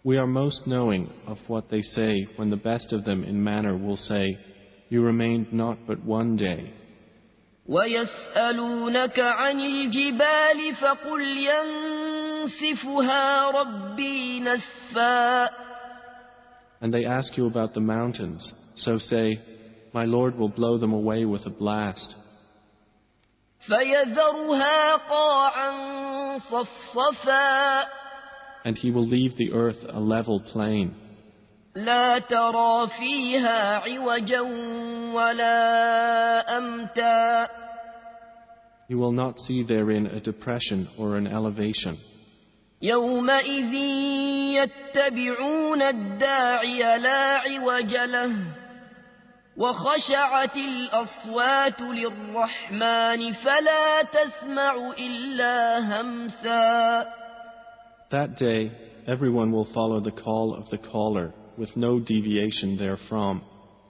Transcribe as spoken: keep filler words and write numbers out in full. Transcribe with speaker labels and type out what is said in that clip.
Speaker 1: We are most knowing of what they say when the best of them in manner will say, You remained not but one day.
Speaker 2: وَيَسْأَلُونَكَ عَنِ الْجِبَالِ فَقُلْ يَنسِفُهَا رَبِّي نَسْفًا.
Speaker 1: And they ask you about the mountains, so say, My Lord will blow them away with a blast.
Speaker 2: فَيَذَرُهَا قَاعًا صَفْصَفًا.
Speaker 1: And He will leave the earth a level plain.
Speaker 2: لا ترى فيها عوجا ولا أمتا.
Speaker 1: You will not see therein a depression or an elevation.
Speaker 2: يومئذ يتبعون الداعي لا عوج له وخشعت الأصوات للرحمن فلا تسمع إلا همسا.
Speaker 1: That day, everyone will follow the call of the caller with no deviation therefrom.